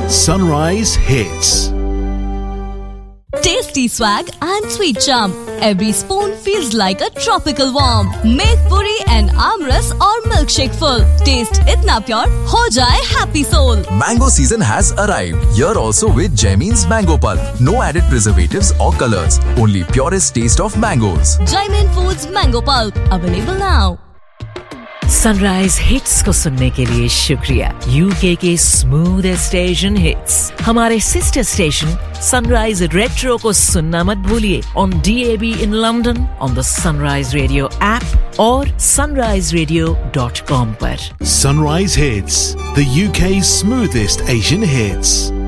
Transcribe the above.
Sunrise Hits. Tasty swag and sweet charm. Every spoon feels like a tropical warm. Make puri and amras or milkshake full. Taste itna pure, ho jaye happy soul. Mango season has arrived. Here also with Jaimin's Mango Pulp. No added preservatives or colors. Only purest taste of mangoes. Jaimin Foods Mango Pulp. Available now. Sunrise hits को सुनने के लिए शुक्रिया। UK के smoothest Asian hits हमारे sister station sunrise retro को सुनना मत भूलिए on DAB in London on the sunrise radio app और sunriseradio.com पर। Sunrise Hits, the UK's smoothest Asian hits.